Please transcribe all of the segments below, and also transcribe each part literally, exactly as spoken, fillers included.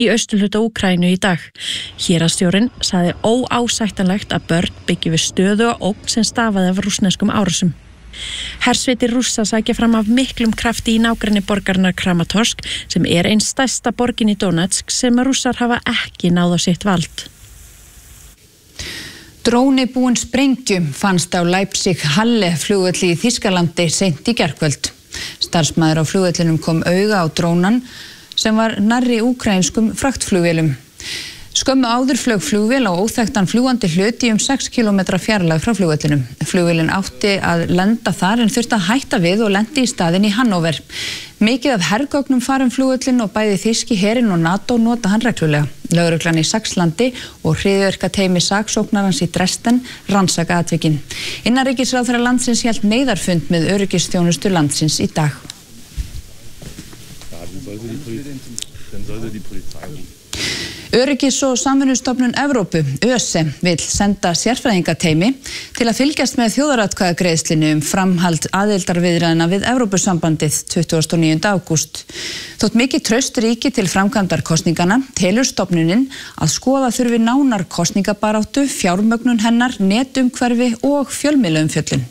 í austurhluta Úkraínu í dag. Héraðsstjórinn sagði óásættanlegt að börn byggi við stöðu og ógn sem stafaði af rússneskum árásum. Hersveitir Rússa sækja fram af miklum krafti í nágrenni borgarinnar Kramatorsk sem er ein stærsta borgin í Donetsk sem Rússar hafa ekki náð á sitt vald. Dróni búinn sprengju fannst á Leipzig-Halle flugvelli í Þýskalandi seint í gærkvöld. Starfsmaður á flugvellinum kom auga á drónan sem var nærri úkraínskum fraktflugvélum. Skömmu áður flög flugvél á óþekktan fljúgandi hlut í um sex kílómetra fjarlægð frá flugvellinum. Flugvélin átti að lenda þar en þurfti að hætta við og lendi í staðinn í Hannover. Mikið af hergögnum farum flugvellin og bæði þýski herinn og NATO nota hann reglulega. Lögreglan í Saxlandi og hryðjuverkateymi saksóknarans í Dresden rannsaka atvikin. Innanríkisráðherra landsins hélt neyðarfund með öryggisþjónustu landsins í dag. Öryggis- og samvinnustofnun Evrópu, ÖSE, vill senda sérfræðingateymi til að fylgjast með þjóðaratkvæðagreiðslinu um framhald aðildarviðræðna við Evrópusambandið tuttugasta og níunda ágúst. Þótt mikið traust ríki til framkvæmdar kosningana, telur stofnunin að skoða þurfi nánar kosningabaráttu, fjármögnun hennar, netumhverfi og fjölmiðlaumfjöllun.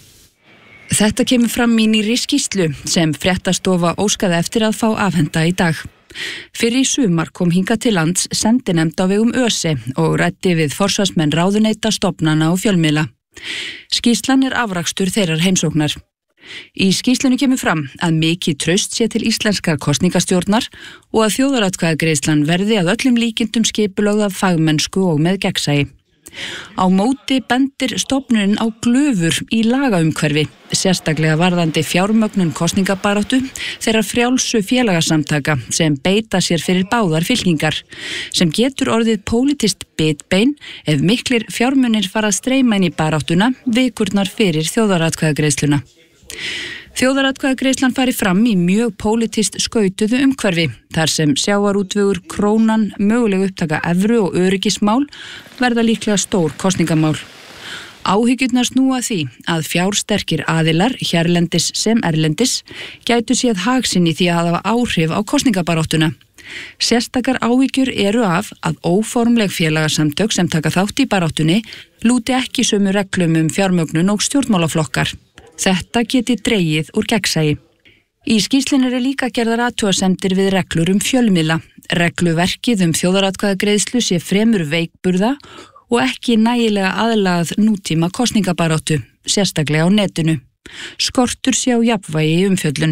Þetta kemur fram í nýrri skýrslu sem fréttastofa óskaði eftir að fá afhenta í dag. Fyrir í sumar kom hingað til lands sendinefnd á vegum ÖSE og ræddi við forsvarsmenn ráðuneyta, stofnana og fjölmiðla. Skýrslan er afrakstur þeirrar heimsóknar. Í skýrslunni kemur fram að mikið traust sé til íslenskar kosningastjórnar og að þjóðaratkvæðagreiðslan verði að öllum líkindum skipulögð af fagmennsku og með gegnsæi. Á móti bendir stofnunin á glufur í lagaumhverfi, sérstaklega varðandi fjármögnun kosningabaráttu þeirra frjálsu félagasamtaka sem beita sér fyrir báðar fylkingar, sem getur orðið pólitískt bitbein ef miklir fjármunir fara að streyma inn í baráttuna vikurnar fyrir þjóðaratkvæðagreiðsluna. Þjóðaratkvæðagreiðslan fari fram í mjög pólitískt skautuðu umhverfi, þar sem sjávarútvegur, krónan, möguleg upptaka evru og öryggismál verða líklega stór kosningamál. Áhyggjurnar snúa því að fjársterkir aðilar, hérlendis sem erlendis, gætu séð hag sinn í því að hafa áhrif á kosningabaráttuna. Sérstakar áhyggjur eru af að óformleg félagasamtök sem taka þátt í baráttunni lúti ekki sömu reglum um fjármögnun og stjórnmálaflokkar. Þetta geti dregið úr gegnsæi. Í skýrslunni eru líka gerðar athugasemdir við reglur um fjölmiðla. Regluverkið um þjóðaratkvæðagreiðslu sé fremur veikburða og ekki nægilega aðlagað nútíma kosningabaráttu, sérstaklega á netinu. Skortur sé á jafnvægi í umfjöllun.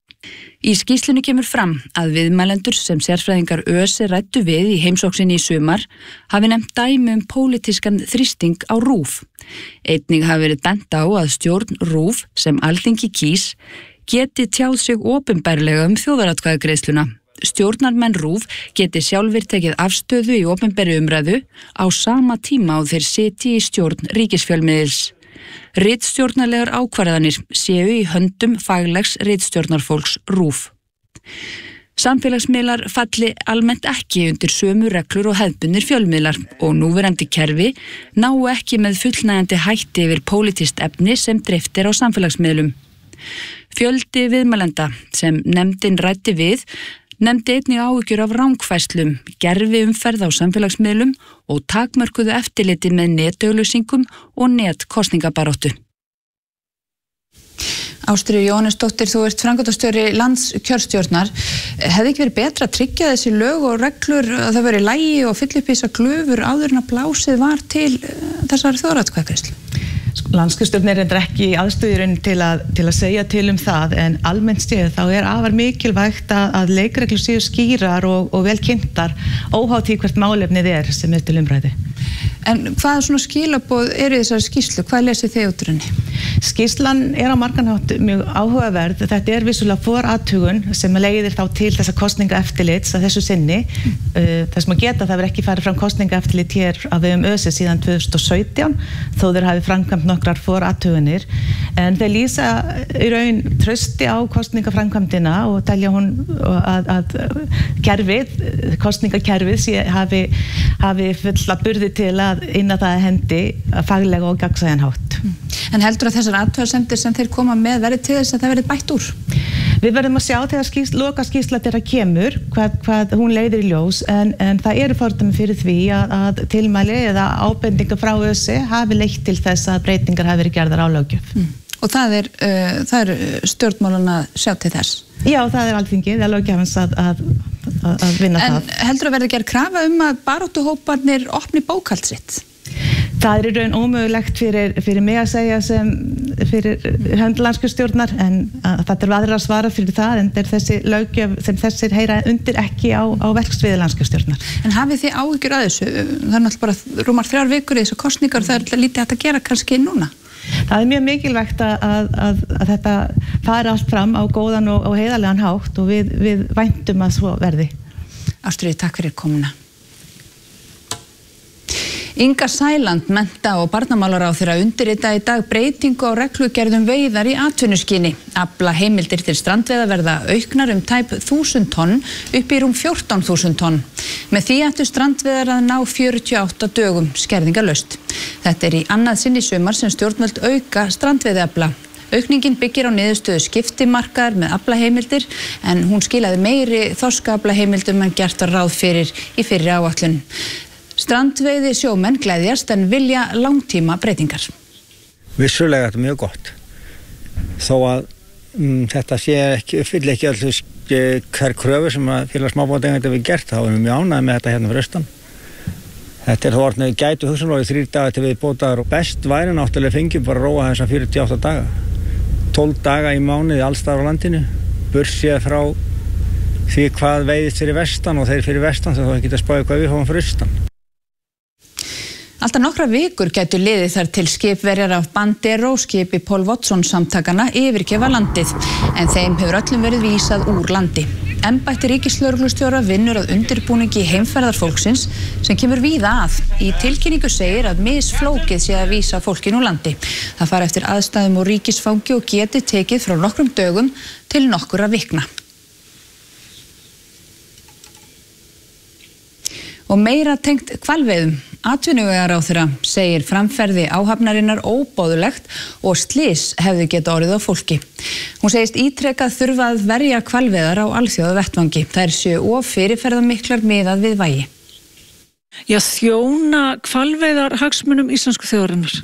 Í skýrslunni kemur fram að viðmælendur sem sérfræðingar ÖSE ræddu við í heimsókninni í sumar hafi nefnt dæmi um pólitískan þrýsting á RÚV. Einnig hafi verið bent á að stjórn RÚV sem Alþingi kýs geti tjáð sig opinberlega um þjóðaratkvæðagreiðsluna. Stjórnarmenn RÚV geti sjálfir tekið afstöðu í opinberri umræðu á sama tíma og þeir sitji í stjórn ríkisfjölmiðils. Ritstjórnarlegar ákvarðanir séu í höndum faglegs ritstjórnarfólks RÚV. Samfélagsmiðlar falli almennt ekki undir sömu reglur og hefðbundnir fjölmiðlar og núverandi kerfi ná ekki með fullnægjandi hætti yfir pólitískt efni sem dreift er á samfélagsmiðlum. Fjöldi viðmælenda sem nefndin ræddi við nefndi einnig áhyggjur af rangfærslum, gervi umferð á samfélagsmiðlum og takmörkuðu eftirliti með netauglýsingum og netkosningabaráttu. Ástríður Jóhannesdóttir, þú ert framkvæmdastjóri landskjörstjórnar. Hefði ekki verið betra að tryggja þessi lög og reglur að það veri í lagi og fylla upp í þessar glufur áður en að blásið var til þessar þjóðaratkvæðagreiðslu? Landskjörstjórn er reyndar ekki í aðstöðurinn til að, til að segja til um það, en almennt séð þá er afar mikilvægt að, að leikreglur séu skýrar og, og vel kynntar óháð því hvert málefnið er sem er til umræðu. En hvaða svona skilaboð eru í þessari skýrslu? Hvað lesið þið út úr henni? Skýrslan er á margan hátt mjög áhugaverð. Þetta er vissulega forathugun sem leiðir þá til þessa kosningaeftirlits að þessu sinni. Mm. Þess maður geta það verður ekki farið fram kosningaeftirlit hér á vegum ÖSE síðan tvö þúsund og sautján, þó þeir hafi framkvæmt nokkrar forathugunir. En þeir lýsa í raun trausti á kosningaframkvæmdina og telja hún að, að kerfið, kosningakerfið sé, hafi, hafi fulla burði til að inna það hendi faglega og gagnsæjan hátt. En heldur að þessar athugasemdir sem þeir koma með verði til þess að það verði bætt úr? Við verðum að sjá þegar skýs, loka skýrsla þeirra kemur hvað, hvað hún leiðir í ljós en, en það eru fordæmi fyrir því að, að tilmæli eða ábendingar frá ÖSE hafi leitt til þess að breytingar hafi verið gerðar á löggjöf. Mm. Og það er, uh, það er stjórnmálun að sjá til þess? Já, það er Alþingi, það er löggjafans að, að, að vinna en það. En heldur að verði gerð krafa um að baráttuhóparnir opni bókhald sitt? Það er í raun ómögulegt fyrir, fyrir mig að segja sem fyrir hönd landskjörstjórnar en það er aðrir að svara fyrir það en þessi löggjöf sem þessir heyra undir ekki á, á verksviði landskjörstjórnar. En hafið þið áhyggjur að þessu? Það er náttúrulega bara rúmar þrjár vikur í þessu kosningar og það er lítið hægt að gera kannski núna. Það er mjög mikilvægt að, að, að þetta fari allt fram á góðan og, og heiðarlegan hátt og við, við væntum að svo verði. Ástríður, takk fyrir komuna. Inga Sæland, mennta- og barnamálaráðherra undirrita í dag breytingu á reglugerðum veiðar í atvinnuskyni. Afla heimildir til strandveiða verða auknar um tæp þúsund tonn upp í rúm fjórtán þúsund tonn. Með því ættu strandveiðar að ná fjörutíu og átta dögum skerðingarlaust. Þetta er í annað sinn í sumar sem stjórnvöld auka strandveiðiafla. Aukningin byggir á niðurstöðu skiptimarkaðar með aflaheimildir en hún skilaði meiri þorskaaflaheimildum en gert var ráð fyrir í fyrri áætlun. Strandveiði sjómenn gleðjast en vilja langtíma breytingar. Vissulega er þetta mjög gott. Þó að um, þetta sé ekki, uppfylli ekki alls hver kröfu sem að félags smábátaeigenda við gert, þá erum við mjög ánægðir með þetta hérna fyrir austan. Þetta er þó orðnað gætu hugsanlega þrír dagar til viðbótar og best væri náttúrulega fengjum bara að róa þessa fjörutíu og átta daga. tólf daga í mánuði alls staðar á landinu, bursið frá því hvað veiðist fyrir vestan og þeir fyrir vestan þegar þá geta spáðið hvað við hófum fyrir austan. Alltaf nokkra vikur gætu liðið þar til skipverjar af Bandero skipi Paul Watson samtakana yfirgefa landið, en þeim hefur öllum verið vísað úr landi. Embætti ríkislögreglustjóra vinnur að undirbúningi heimferðar fólksins sem kemur víða að. Í tilkynningu segir að misflókið sé að vísa fólkinu úr landi. Það fara eftir aðstæðum og ríkisfangi og geti tekið frá nokkrum dögum til nokkurra vikna. Og meira tengt hvalveiðum. Atvinnuvegaráðherra segir framferði áhafnarinnar óboðlegt og slys hefði geta orðið á fólki. Hún segist ítrekað þurfa að verja hvalveiðar á alþjóðavettvangi. Þær séu of fyrirferðamiklar miðað við vægi. Já, þjóna hvalveiðar hagsmunum íslensku þjóðarinnar?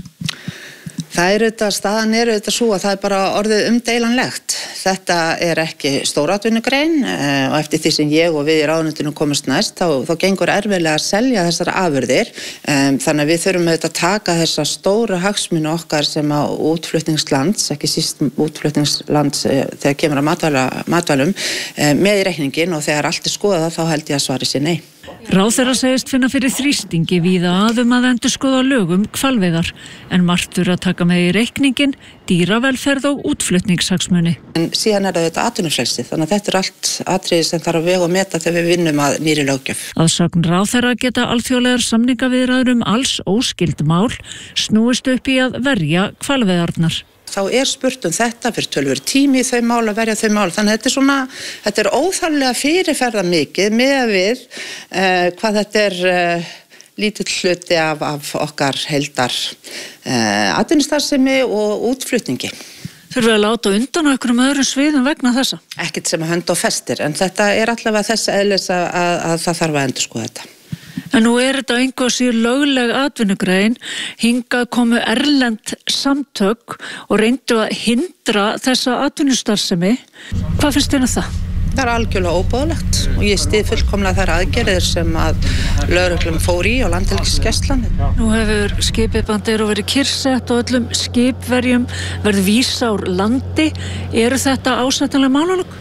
Það er auðvitað, staðan er auðvitað svo að það er bara orðið umdeilanlegt. Þetta er ekki stóratvinnugrein og eftir því sem ég og við í ráðuneytinu komumst næst þá, þá gengur erfiðlega að selja þessar afurðir. Um, þannig að við þurfum auðvitað að taka þessa stóru hagsmuni okkar sem á útflutningslands, ekki síst útflutningslands þegar kemur að matvæla, matvælum um, með í reikningin og þegar allt er skoðað þá held ég að svari sé nei. Ráðherra segist finna fyrir þrýstingi víða að um að endurskoða lögum hvalveiðar en margt þurfa að taka með í reikningin, dýravelferð og útflutningshagsmuni. En síðan er þetta atvinnufrelsi, þannig að þetta er allt atriði sem þarf að vega og meta þegar við vinnum að nýri löggjöf. Að sögn ráðherra geta alþjóðlegar samningaviðræður um alls óskyld mál snúist upp í að verja hvalveiðarnar. Þá er spurt um þetta fyrir tölvur tími í þau mál að verja þau mál. Þannig að þetta er svona, þetta er óþarflega fyrirferða mikið með við uh, hvað þetta er uh, lítill hluti af, af okkar heildar uh, atvinnustarfsemi og útflutningi. Þurfum við að láta undan okkur um öðrum sviðum vegna þessa? Ekkert sem að hönd og festir, en þetta er allavega þess eðlis að, að, að það þarf að endurskoða þetta. En nú er þetta einhver síður lögleg atvinnugrein, hingað komu erlend samtök og reyndu að hindra þessa atvinnustarfsemi. Hvað finnst þér um það? Það er algjörlega óboðlegt og ég styð fullkomlega þær aðgerðir sem að lögreglum fór í á Landhelgisgæslan. Nú hefur skipið Bandero verið kyrrsett og öllum skipverjum verið vísa úr landi. Eru þetta ásættanlega málalög?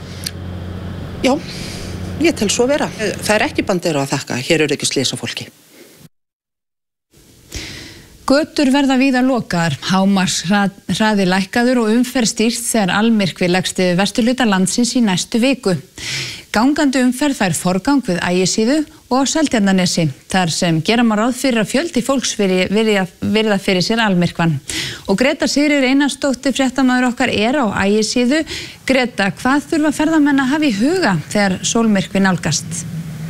Já. Ég tel svo vera. Það er ekki Bandero að þakka, hér eru ekki slys á fólki. Götur verða víða lokaðar, hámarkshraði lækkaður og umferð stýrt þegar almyrkvi leggst yfir vesturhluta landsins í næstu viku. Gangandi umferð fær forgang við Ægisíðu og á Seltjarnarnesi, þar sem gera má ráð fyrir að fjöldi fólks virða fyrir sér almyrkvann. Og Greta Sigríður Einarsdóttir, fréttamaður okkar, er á Ægisíðu. Greta, hvað þurfa ferðamenn að hafa í huga þegar sólmyrkvi nálgast?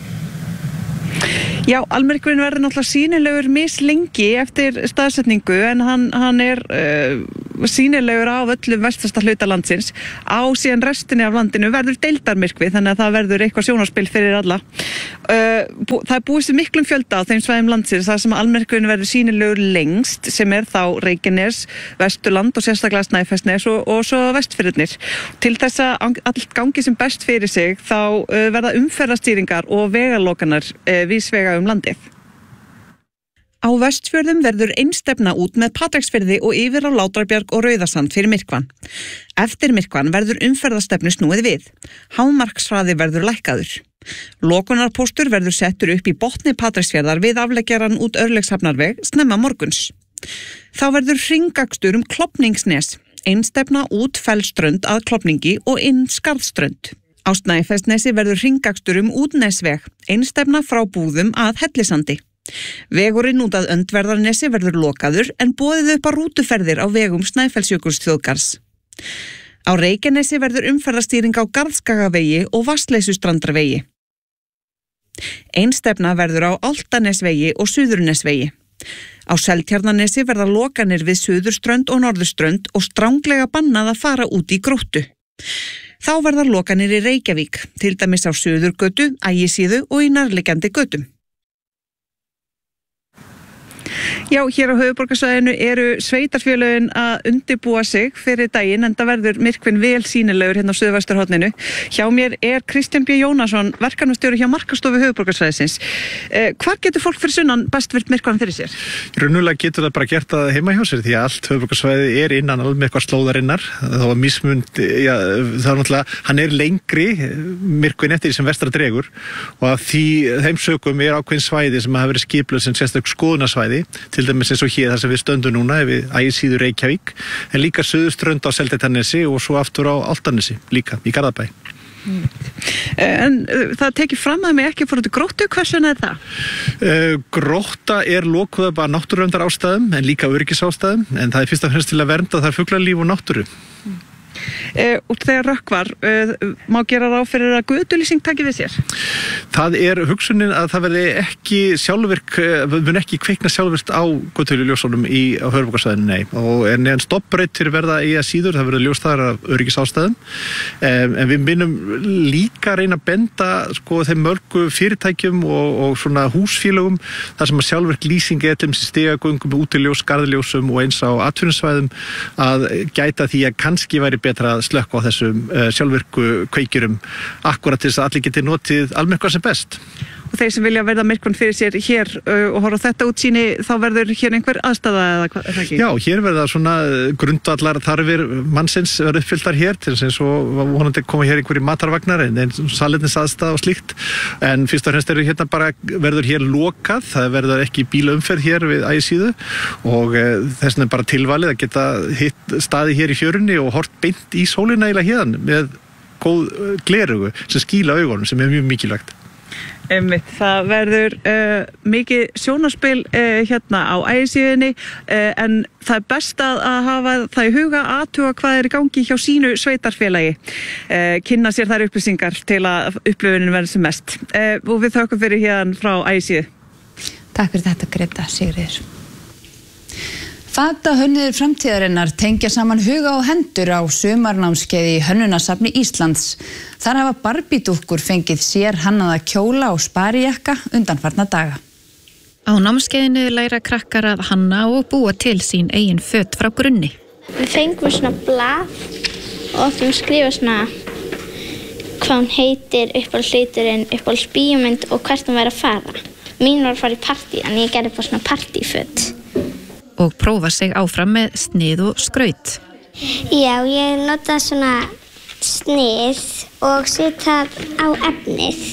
Já, almyrkvinn verður náttúrulega sýnilegur mislengi eftir staðsetningu en hann, hann er uh, sýnilegur á öllum vestasta hluta landsins. Á síðan restinni af landinu verður deildarmyrkvi, þannig að það verður eitthvað sjónarspil fyrir alla. Það er búist við miklum fjölda á þeim svæðum landsins þar sem almyrkvin verður sýnilegur lengst, sem er þá Reykjanes, Vesturland og sérstaklega Snæfellsnes og, og svo Vestfirðirnir. Til þess að allt gangi sem best fyrir sig þá verða umferðarstýringar og vegalokanar víðsvega um landið. Á Vestfjörðum verður einstefna út með Patreksfirði og yfir á Látrabjarg og Rauðasand fyrir myrkvann. Eftir myrkvann verður umferðarstefnu snúið við. Hámarkshraði verður lækkaður. Lokunarpóstur verður settur upp í botni Patreksfjarðar við afleggjaran út Örlygshafnarveg snemma morguns. Þá verður hringakstur um Klofningsnes, einstefna út Fellströnd að Klofningi og inn Skarðströnd. Á Snæfellsnesi verður hringakstur um Útnesveg, einstefna frá Búðum að Hellisandi. Vegurinn út að Öndverðarnesi verður lokaður en boðið upp á rútuferðir á vegum Snæfellsjökulsþjóðgarðs. Á Reykjanesi verður umferðarstýring á Garðskagavegi og Vatnsleysusstrandarvegi. Einstefna verður á Álftanesvegi og Suðurnesvegi. Á Seltjarnarnesi verða lokanir við Suðurströnd og Norðurströnd og stranglega bannað að fara út í Gróttu. Þá verða lokanir í Reykjavík, til dæmis á Suðurgötu, Ægisíðu og í nærliggjandi götum. Já, hér á höfuðborgarsvæðinu eru sveitarfélögin að undirbúa sig fyrir daginn en það verður myrkvinn vel sýnilegur hérna á suðvesturhorninu. Hjá mér er Kristján B. Jónasson, verkefnastjóri hjá Markaðsstofu höfuðborgarsvæðisins. Eh, hvar getur fólk fyrir sunnan best virt myrkvann fyrir sér? Raunulega getur það bara gert það heima hjá sér því að allt höfuðborgarsvæði er innan almyrkvar slóðarinnar. Það var mismund, já, það er náttúrulega, hann er lengri myrkvinn eftir því sem vestra dregur og af því þeim sökum er ákveðin svæði sem hafa verið skipluð sem sérstök skoðunarsvæði, til dæmis eins og hér þar sem við stöndum núna við Ægisíðu Reykjavík, en líka Suðurströnd á Seltjarnarnesi og svo aftur á Álftanesi líka í Garðabæ. Mm. En uh, það tekið fram að mig ekki fór út í Gróttu, hvers vegna er það? Uh, Grótta er lokuð bara náttúruverndar ástæðum en líka öryggisástæðum, en það er fyrst og fremst til að vernda þar fuglalíf og náttúru. Mm. Uh, og þegar rökkvar, uh, má gera ráð fyrir að götulýsing taki við sér? Það er hugsunin að það verði ekki sjálfvirk, við mun ekki kveikna sjálfvirkt á götuljósunum í á höfuðborgarsvæðinu, nei. Og en en stoppbrautir verða í að síður, það verður ljós þar af öryggisástæðum. Um, en við minnum líka reyna að benda sko þeim mörgu fyrirtækjum og, og svona húsfélögum þar sem að sjálfvirk lýsing er til stigagöngum, útiljós, garðljósum og eins á atvinnusvæðum að gæta því að kannski væri betra að slökkva á þessum uh, sjálfvirku kveikjurum akkurat til þess að allir geti notið almyrkvann sem best. Og þeir sem vilja verða myrkvann fyrir sér hér uh, og horfa þetta útsýni, þá verður hér einhver aðstæða eða hvað er það ekki? Já, hér verða svona grundvallar þarfir mannsins verður uppfylltar hér til þess og vonandi koma hér einhverjir matarvagnar en, en salernis aðstæða og slíkt en fyrst og fremst eru hérna bara verður hér lokað, það verður ekki bílaumferð hér við Ægisíðu og uh, þess vegna er bara tilvalið að geta hitt staði hér í fjörunni og hort beint í sólina eila hérna með góð glerugu sem skýla augunum sem er mjög mikilvægt. Einmitt, það verður uh, mikið sjónarspil uh, hérna á Ægisíðunni uh, en það er best að, að hafa það í huga athuga hvað er í gangi hjá sínu sveitarfélagi, uh, kynna sér þær upplýsingar til að upplifunin verður sem mest uh, og við þökkum fyrir hérna frá Ægisíðu. Takk fyrir þetta Greta Sigríður. Fatahönnuðir framtíðarinnar tengja saman huga og hendur á sumarnámskeiði í Hönnunasafni Íslands. Þar hafa Barbie-dúkkur fengið sér hannaða kjóla og sparijakka undanfarna daga. Á námskeiðinu læra krakkar að hanna og búa til sín eigin föt frá grunni. Við fengum svona blað og áttum skrifa svona hvað hún heitir, uppáhaldsliturinn, uppáhaldsbíómynd og hvert hún væri að fara. Mín var að fara í partí, en ég gerði bara svona partíföt. Og prófa sig áfram með snið og skraut. Já, ég nota svona snið og setja á efnið.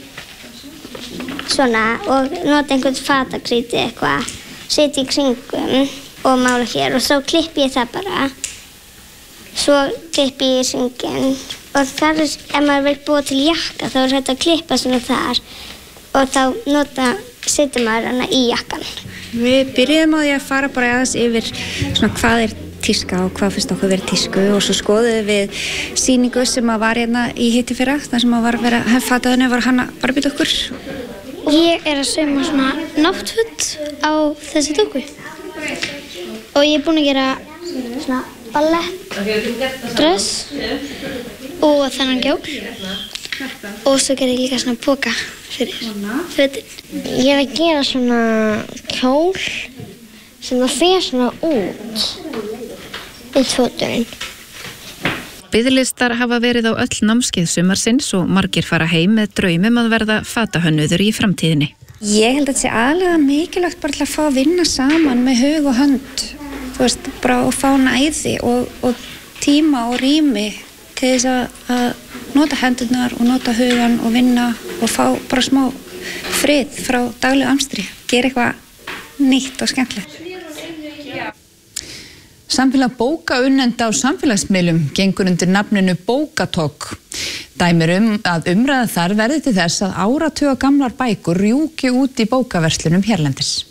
Svona, og nota einhvern fatakrýti eitthvað, setja í kringum og mála hér og svo klippi ég það bara. Svo klippi ég hringinn og þar, ef maður vil búa til jakka, þá er þetta að klippa svona þar og þá nota, setja maður hana í jakkan. Við byrjuðum á því að fara bara aðeins yfir svona hvað er tíska og hvað finnst okkur verið tísku og svo skoðuðum við sýningu sem að var hérna í hittifyrra, þar sem að var að vera fataðinu var hanna Barbie-dúkkur. Ég er að sauma svona náttföt á þessi dúkku og ég er búin að gera svona ballettdress og þennan kjól og svo gerði ég líka svona poka fyrir fötin. Ég er að gera svona kjól sem það fer svona út í fóturinn. Biðlistar hafa verið á öll námskeið sumarsins og margir fara heim með draumum að verða fatahönnuður í framtíðinni. Ég held að þetta sé aðlega mikilvægt bara til að fá að vinna saman með hug og hönd. Þú veist, bara að fá næði og, og tíma og rými til þess að, að nota hendurnar og nota hugan og vinna og fá bara smá frið frá daglegu amstri. Gera eitthvað nýtt og skemmtilegt. Samfélag bókaunnenda á samfélagsmiðlum gengur undir nafninu Bókatalk. Dæmir um að umræða þar verði til þess að áratuga gamlar bækur rjúki út í bókaverslunum hérlendis.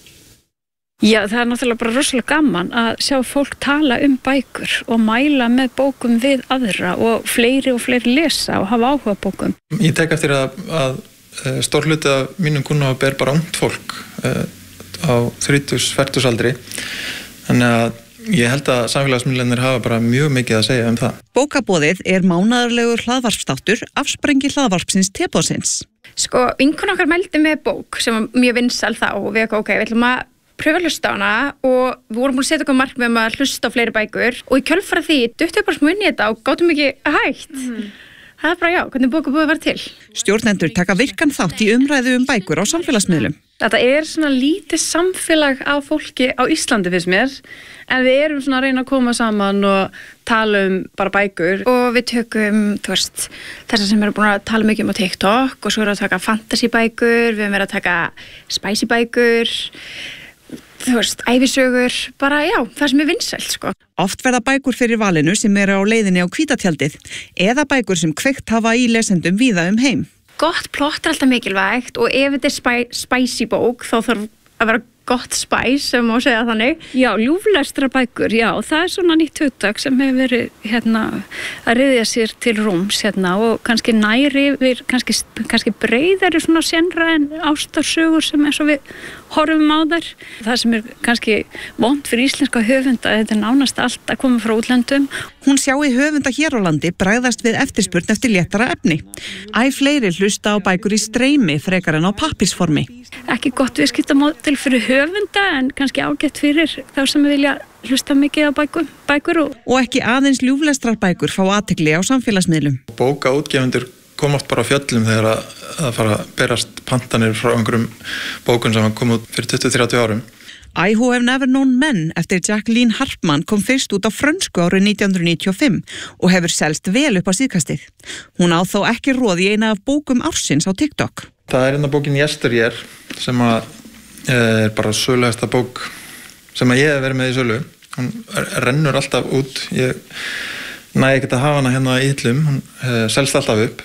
Já, það er náttúrulega bara rosalega gaman að sjá fólk tala um bækur og mæla með bókum við aðra og fleiri og fleiri lesa og hafa áhuga bókum. Ég tek eftir að, að stór hluti af mínum kunnahópi er bara ungt fólk á þrítugs, fertugsaldri. Þannig að ég held að samfélagsmiðlarnir hafa bara mjög mikið að segja um það. Bókaboðið er mánaðarlegur hlaðvarpsþáttur afsprengi hlaðvarpsins Teboðsins. Sko, vinkun okkar mældi með bók sem var mjög vinsæl þá og við ekki, ok, við ætlum að pröfa að hlusta á hana og við vorum búin að setja okkur markmið um að hlusta á fleiri bækur og í kjölfara því duttum við bara smá inn í þetta og gátum ekki hægt. Mm. Það er bara já, hvernig bókabúið var til. Stjórnendur taka virkan þátt í umræðu um bækur á samfélagsmiðlum. Þetta er svona lítið samfélag á fólki á Íslandi finnst mér, en við erum svona að reyna að koma saman og tala um bara bækur og við tökum, þú veist, þessar sem eru búin að tala mikið um á TikTok og svo erum við að taka fantasy bækur, við erum verið að taka spicy bækur, þú veist, ævisögur, bara já, það sem er vinsælt, sko. Oft verða bækur fyrir valinu sem eru á leiðinni á hvítatjaldið eða bækur sem kveikt hafa í lesendum víða um heim. Gott plott er alltaf mikilvægt og ef þetta er spæ, spicy bók þá þarf að vera gott spice, sem má segja þannig. Já, ljúflestra bækur, já, það er svona nýtt hugtak sem hefur verið hérna að ryðja sér til rúms hérna og kannski næri við, kannski, kannski breiðari svona senra en ástarsögur sem eins og við horfum á þær. Það sem er kannski vont fyrir íslenska höfunda, þetta er nánast allt að koma frá útlöndum. Hún sjái höfunda hér á landi bregðast við eftirspurn eftir léttara efni. Æ fleiri hlusta á bækur í streymi frekar en á pappírsformi. Ekki gott viðskiptamódel fyrir höfunda en kannski ágætt fyrir þá sem vilja hlusta mikið á bækur. bækur og... og ekki aðeins ljúflestrar bækur fá athygli á samfélagsmiðlum. Bókaútgefundur kom oft bara á fjöllum þegar að, að fara að berast pantanir frá einhverjum bókum sem kom út fyrir tuttugu til þrjátíu árum. I Who Have Never Known Men eftir Jacqueline Harpman kom fyrst út á frönsku árið nítján hundruð níutíu og fimm og hefur selst vel upp á síðkastið. Hún á þó ekki roð í eina af bókum ársins á TikTok. Það er einna bókin Yesteryear sem að er bara söluhæsta bók sem að ég hef verið með í sölu. Hún rennur alltaf út. Ég næ ekkert að hafa hana hérna í hillum. Hún selst alltaf upp.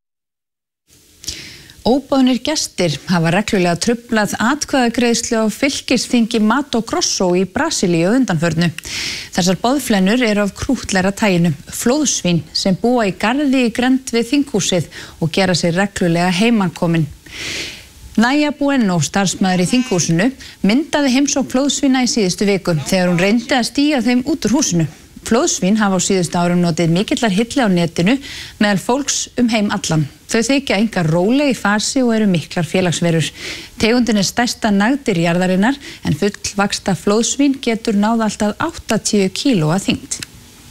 Óboðnir gestir hafa reglulega truflað atkvæðagreiðslu á fylkisþingi Mato Grosso í Brasilíu undanförnu. Þessar boðflennur eru af krúttlegra taginu, flóðsvín sem búa í garði í grennd við þinghúsið og gera sér reglulega heimankomin. Naya Bueno, starfsmaður í þinghúsinu, myndaði heimsókn flóðsvína í síðustu viku þegar hún reyndi að stíga þeim út úr húsinu. Flóðsvín hafa á síðustu árum notið mikillar hilli á netinu meðal fólks um heim allan. Þau þykja engar róleg í fasi og eru miklar félagsverur. Tegundin er stærsta nagdýr jarðarinnar en fullvaxta flóðsvín getur náð alltaf áttatíu kíló að þyngd.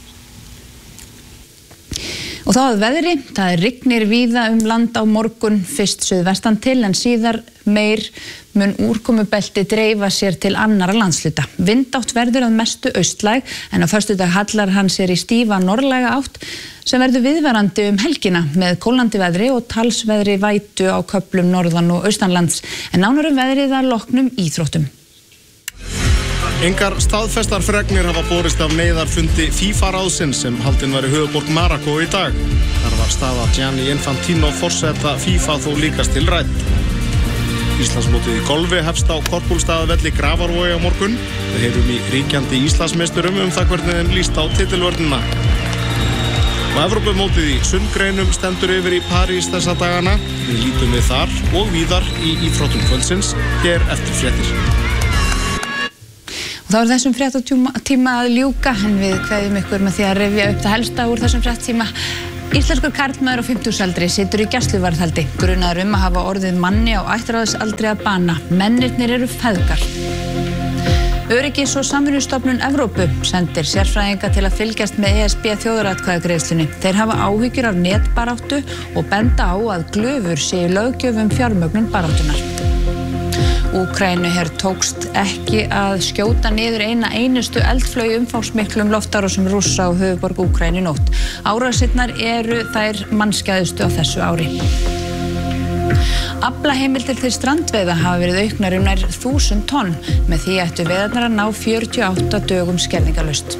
Og þá að veðri, það er rignir víða um land á morgun, fyrst suðvestan til en síðar meir mun úrkomubelti dreifa sér til annara landshluta. Vindátt verður að mestu austlæg en á föstudag hallar hann sér í stífa norðlæga átt sem verður viðvarandi um helgina með kólnandi veðri og talsveðri vætu á köflum norðan og austanlands en nánar um veðrið að loknum íþróttum. Engar staðfestar fregnir hafa borist af neyðarfundi FIFA-ráðsins sem haldinn var í höfuðborg Marokko í dag. Þar var staða Gianni Infantino forseta FIFA þó líkast til rædd. Íslandsmótið í golfi hefst á Korpúlstaðavelli Grafarvogi á morgun. Við heyrum í ríkjandi Íslandsmeisturum um það hvernig þeim líst á titilvörnina. Og Evrópumótið í sundgreinum stendur yfir í París þessa dagana. Við lítum við þar og víðar í íþróttum kvöldsins hér eftir fréttir. Og þá er þessum fréttatíma að ljúka en við kveðjum ykkur með því að rifja upp það helsta úr þessum fréttatíma. Íslenskur karlmaður á fimmtugsaldri situr í gæsluvarðhaldi, grunaður um að hafa orðið manni á ættræðisaldri að bana. Mennirnir eru feðgar. Öryggis- og samvinnustofnun Evrópu sendir sérfræðinga til að fylgjast með E S B þjóðaratkvæðagreiðslunni. Þeir hafa áhyggjur af netbaráttu og benda á að glufur séu löggjöf um fjármögnun baráttunar. Úkraínuher tókst ekki að skjóta niður eina einustu eldflaug umfangsmiklum loftárásum Rússa á höfuðborg Úkraínu í nótt. Árásirnar eru þær mannskæðustu á þessu ári. Aflaheimildir til strandveiða hafa verið auknar um nær þúsund tonn. Með því ættu veiðarnar að ná fjörutíu og átta dögum skerðingarlaust.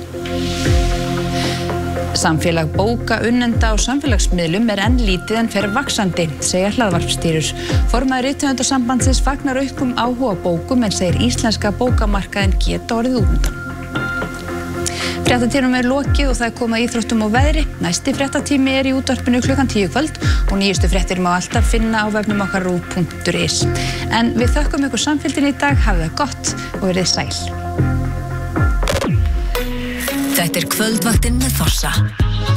Samfélag bóka unnenda á samfélagsmiðlum er enn lítið en fer vaxandi, segja hlaðvarpstýrur. Formaður Rithöfundasambandsins fagnar auknum áhuga á bókum en segir íslenska bókamarkaðinn geta orðið útundan. Fréttatímanum er lokið og það er komið að íþróttum og veðri. Næsti fréttatími er í útvarpinu klukkan tíu kvöld og nýjustu fréttir má alltaf finna á vefnum okkar rúv punktur is. En við þökkum ykkur samfylgdina í dag, hafið það gott og verið sæl. Þetta er kvöldvaktin með Þorsa.